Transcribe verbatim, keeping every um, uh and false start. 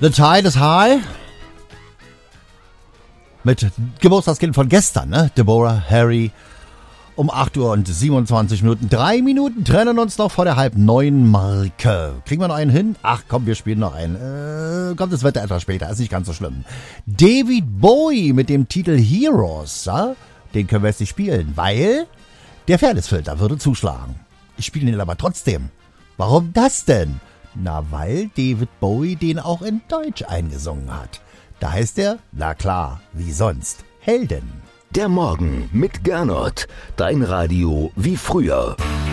The Tide is High. Mit Geburtstagskind von gestern, ne? Deborah Harry. Um acht Uhr und siebenundzwanzig Minuten. Drei Minuten trennen uns noch vor der halb neun Marke. Kriegen wir noch einen hin? Ach komm, wir spielen noch einen. Äh, kommt das Wetter etwas später, ist nicht ganz so schlimm. David Bowie mit dem Titel Heroes, ja? Den können wir jetzt nicht spielen, weil der Fairnessfilter würde zuschlagen. Ich spiele ihn aber trotzdem. Warum das denn? Na, weil David Bowie den auch in Deutsch eingesungen hat. Da heißt er, na klar, wie sonst, Helden. Der Morgen mit Gernot. Dein Radio wie früher.